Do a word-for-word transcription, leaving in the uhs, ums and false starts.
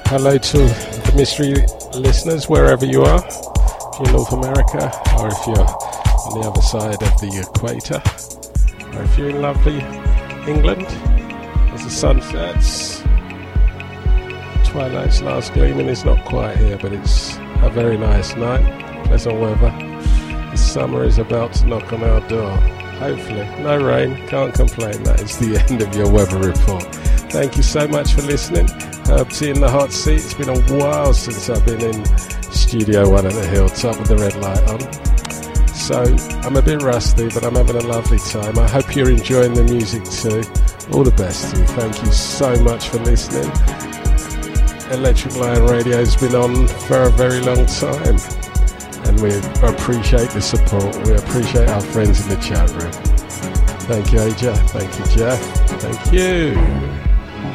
Hello to the mystery listeners wherever you are, if you're in North America or if you're on the other side of the equator, or if you're in lovely England as the sun sets. Twilight's last gleaming is not quite here, but it's a very nice night, pleasant weather. The summer is about to knock on our door. Hopefully, no rain, can't complain. That is the end of your weather report. Thank you so much for listening. Herbsy in the hot seat. It's been a while since I've been in Studio One at the Hilltop with the red light on. So I'm a bit rusty, but I'm having a lovely time. I hope you're enjoying the music too. All the best to you. Thank you so much for listening. Electric Lion Radio has been on for a very long time, and we appreciate the support. We appreciate our friends in the chat room. Thank you, Aja. Thank you, Jeff. Thank you.